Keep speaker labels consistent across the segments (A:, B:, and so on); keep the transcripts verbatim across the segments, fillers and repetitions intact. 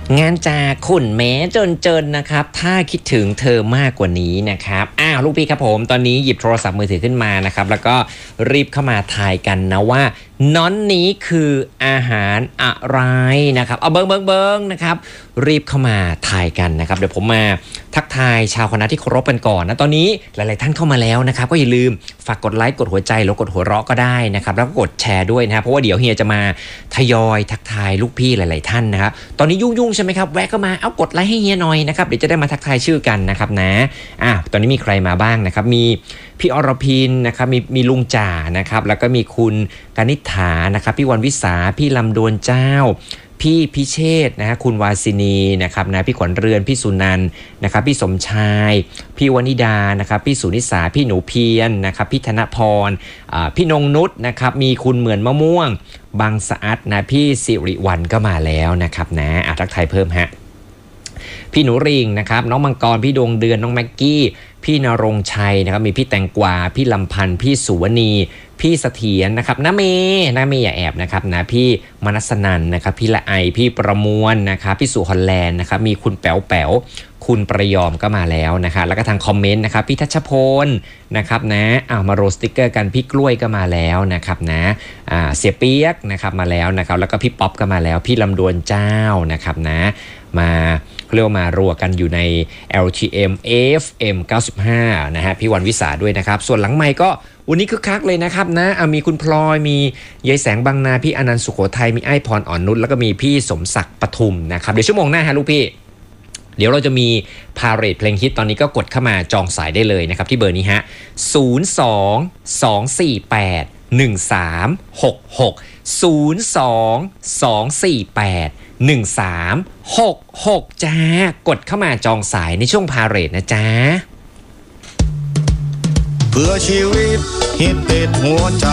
A: งานจากขุนแม้จนเจนนะครับถ้าคิดถึงเธอมากกว่านี้นะครับอ้าวลูกพี่ครับผมตอนนี้หยิบโทรศัพท์มือถือขึ้นมานะครับแล้วก็รีบเข้ามาทายกันนะว่าน้อนนี้คืออาหารอะไรนะครับเอาเบิ้งเบิ้งเบิ้งนะครับรีบเข้ามาทายกันนะครับเดี๋ยวผมมาทักทายชาวคณะที่เคารพกันก่อนนะตอนนี้หลายๆท่านเข้ามาแล้วนะครับก็อย่าลืมฝากกดไลค์กดหัวใจแล้วกดหัวเราะก็ได้นะครับแล้วก็กดแชร์ด้วยนะครับเพราะว่าเดี๋ยวเฮียจะมาทยอยทักทายลูกพี่หลายๆท่านนะครับตอนนี้ยุ่งๆใช่ไหมครับแวะเข้ามาเอากดไลค์ให้เฮียหน่อยนะครับเดี๋ยวจะได้มาทักทายชื่อกันนะครับนะอ่ะตอนนี้มีใครมาบ้างนะครับมีพี่อรพินนะครับมีมีลุงจ่านะครับแล้วก็มีคุณกนิษฐานะครับพี่วันวิสาพี่ลำดวนเจ้าพี่พิเชษนะฮะคุณวาสินีนะครับนะพี่ขวัญเรือนพี่สุนันท์นะครับพี่สมชายพี่วนิดานะครับพี่สุนิสาพี่หนูเพียรนะครับพี่ธนพรพี่นงนุชนะครับมีคุณเหมือนมะม่วงบางสะอาดนะพี่สิริวัลก็มาแล้วนะครับนะอ่ะทักทายเพิ่มฮะพี่หนูริงนะครับน้องมังกรพี่ดวงเดือนน้องแม็กกี้พี่นรงชัยนะครับมีพี่แตงกวาพี่ลำพันธ์พี่สุวณีพี่เสถียรนะครับน้าเมย์น้าเมย์อย่าแอบนะครับนะพี่มนัสนันนะครับพี่ละไอพี่ประมวลนะครับพี่สุฮอลแลนด์นะครับมีคุณแป๋วแป๋วคุณประยอมก็มาแล้วนะครับแล้วก็ทางคอมเมนต์นะครับพี่ทัชพลนะครับนะอ้าวมาโรสติกเกอร์กันพี่กล้วยก็มาแล้วนะครับนะอ่าเสียเปียกนะครับมาแล้วนะครับแล้วก็พี่ป๊อปก็มาแล้วพี่ลำดวนเจ้านะครับนะมาเรียกว่ามารัวกันอยู่ใน แอล ที เอ็ม เอ เอฟ เอ็ม เก้าสิบห้านะฮะพี่วันวิสาด้วยนะครับส่วนหลังไมค์ก็วันนี้คึกคักเลยนะครับนะมีคุณพลอยมียายแสงบางนาพี่อนันต์สุโขทัยมีไอ้พรอ่อนนุชแล้วก็มีพี่สมศักดิ์ปทุมนะครับเดี๋ยวชั่วโมงหน้าฮะลูกพี่เดี๋ยวเราจะมีพาเรดเพลงฮิตตอนนี้ก็กดเข้ามาจองสายได้เลยนะครับที่เบอร์นี้ฮะศูนย์ สอง สอง สี่ แปด หนึ่ง สาม หก หก ศูนย์ สอง สอง สี่ แปด หนึ่ง สาม หก หกจ้ากดเข้ามาจองสายในช่วงพาเรดนะจ๊ะ
B: เพื่อชีวิตฮิตติดหัวใจ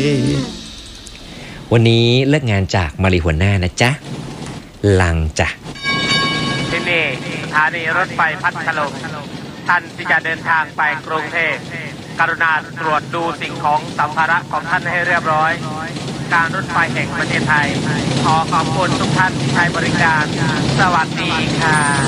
A: วันนี้เลิกงานจากมารีหัวหน้านะจ๊ะลังจ้ะ
C: ที่นี่สถานีรถไฟพัทลุงท่านที่จะเดินทางไปกรุงเทพกรุณาตรวจดูสิ่งของสัมภาระของท่านให้เรียบร้อยการรถไฟแห่งประเทศไทยขอขอบคุณทุกท่านที่ใช้บริการสวัสดีค่ะ